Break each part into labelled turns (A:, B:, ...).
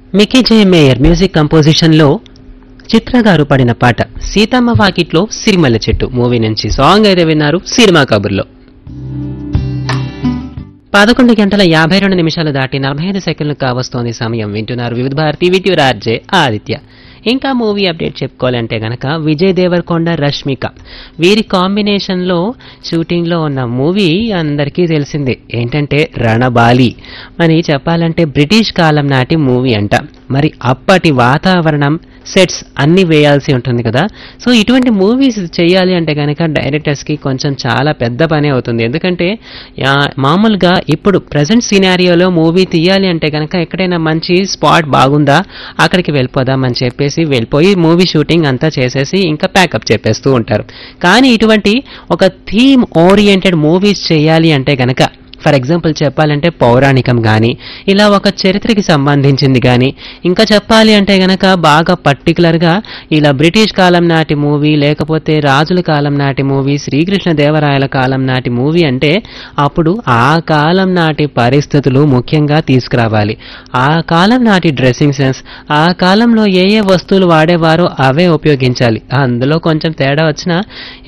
A: Mickey జే mayor music కంపోజిషన్లో చిత్ర గారు పడిన పాట సీతమ్మ వాకిట్లో సిరిమల్లె చెట్టు మూవీ నుంచి సాంగ్ అయితే విన్నారు సినిమా కబుర్లో. 11:52 దాటి 45 సెకండ్లు కావస్తోంది సమయం. వింటున్నారు వివిధ భారతి విత్ రాజే ఆదిత్య. ఇంకా మూవీ అప్డేట్ చెప్పుకోవాలంటే గనక విజయ్ దేవరకొండ రష్మిక వీరి కాంబినేషన్లో షూటింగ్లో ఉన్న మూవీ అందరికీ తెలిసిందే ఏంటంటే రణబాలి. మరి చెప్పాలంటే బ్రిటిష్ కాలం నాటి మూవీ అంట. మరి అప్పటి వాతావరణం సెట్స్ అన్ని వేయాల్సి ఉంటుంది కదా. సో ఇటువంటి మూవీస్ చేయాలి అంటే కనుక డైరెక్టర్స్కి కొంచెం చాలా పెద్ద పని అవుతుంది. ఎందుకంటే మామూలుగా ఇప్పుడు ప్రజెంట్ సినారియోలో మూవీ తీయాలి అంటే కనుక ఎక్కడైనా మంచి స్పాట్ బాగుందా అక్కడికి వెళ్ళిపోదామని చెప్పేసి వెళ్ళిపోయి మూవీ షూటింగ్ అంతా చేసేసి ఇంకా ప్యాకప్ చెప్పేస్తూ ఉంటారు. కానీ ఇటువంటి ఒక థీమ్ ఓరియంటెడ్ మూవీస్ చేయాలి అంటే కనుక ఫర్ ఎగ్జాంపుల్ చెప్పాలంటే పౌరాణికం కానీ ఇలా ఒక చరిత్రకి సంబంధించింది కానీ ఇంకా చెప్పాలి అంటే గనక బాగా పర్టికులర్గా ఇలా బ్రిటిష్ కాలం నాటి మూవీ లేకపోతే రాజుల కాలం నాటి మూవీ శ్రీకృష్ణ దేవరాయల కాలం నాటి మూవీ అంటే అప్పుడు ఆ కాలం నాటి పరిస్థితులు ముఖ్యంగా తీసుకురావాలి. ఆ కాలం నాటి డ్రెస్సింగ్ సెన్స్ ఆ కాలంలో ఏ ఏ వస్తువులు వాడేవారో అవే ఉపయోగించాలి. అందులో కొంచెం తేడా వచ్చినా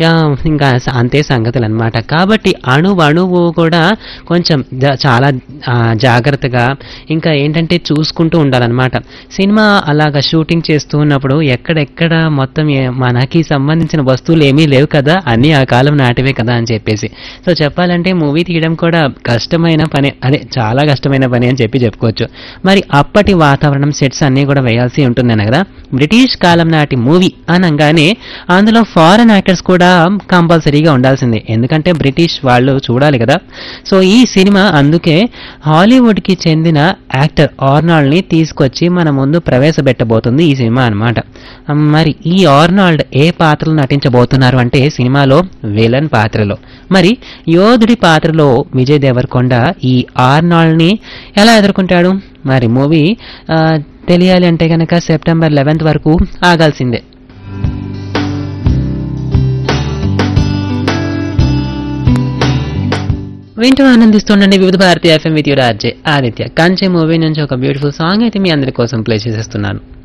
A: ఇంకా అంతే సంగతులు అనమాట. కాబట్టి అణువు కూడా కొంచెం చాలా జాగ్రత్తగా ఇంకా ఏంటంటే చూసుకుంటూ ఉండాలన్నమాట. సినిమా అలాగా షూటింగ్ చేస్తూ ఉన్నప్పుడు ఎక్కడెక్కడ మొత్తం మనకి సంబంధించిన వస్తువులు ఏమీ లేవు కదా, అన్నీ ఆ కాలం నాటివే కదా అని చెప్పేసి. సో చెప్పాలంటే మూవీ తీయడం కూడా కష్టమైన పని, అదే చాలా కష్టమైన పని అని చెప్పుకోవచ్చు. మరి అప్పటి వాతావరణం సెట్స్ అన్నీ కూడా వేయాల్సి ఉంటుందన్న కదా. బ్రిటిష్ కాలం నాటి మూవీ అనగానే అందులో ఫారెన్ యాక్టర్స్ కూడా కంపల్సరీగా ఉండాల్సిందే, ఎందుకంటే బ్రిటిష్ వాళ్ళు చూడాలి కదా. సో ఈ సినిమా అందుకే హాలీవుడ్కి చెందిన యాక్టర్ ఆర్నాల్డ్ని తీసుకొచ్చి మన ముందు ప్రవేశపెట్టబోతుంది ఈ సినిమా అనమాట. మరి ఈ ఆర్నాల్డ్ ఏ పాత్రలు నటించబోతున్నారు అంటే సినిమాలో విలన్ పాత్రలో. మరి యోధుడి పాత్రలో విజయ్ దేవరకొండ ఈ ఆర్నాల్డ్ని ఎలా ఎదుర్కొంటాడు? మరి మూవీ తెలియాలి అంటే కనుక సెప్టెంబర్ 11 వరకు ఆగాల్సిందే. వింటూ ఆనందిస్తుండండి వివిధ భారతి ఎఫ్ఎం విత్ రాజే ఆదిత్య. కంచె మూవీ నుంచి ఒక బ్యూటిఫుల్ సాంగ్ అయితే మీ అందరి కోసం ప్లే చేసేస్తున్నాను.